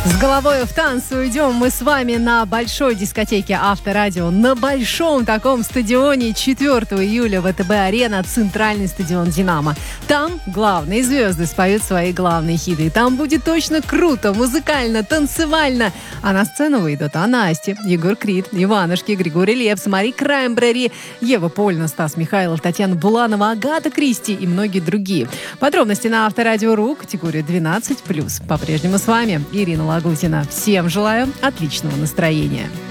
С головой в танцы уйдем мы с вами на большой дискотеке Авторадио. На большом таком стадионе 4 июля ВТБ-арена, центральный стадион «Динамо». Там главные звезды споют свои главные хиты. Там будет точно круто, музыкально, танцевально. А на сцену выйдут Настя, Егор Крид, Иванушки, Григорий Лепс, Мари Краймбрери, Ева Польна, Стас Михайлов, Татьяна Буланова, Агата Кристи и многие другие. Подробности на Авторадио.ру, категория 12+. По-прежнему с вами Ирина Лагутина. Всем желаю отличного настроения.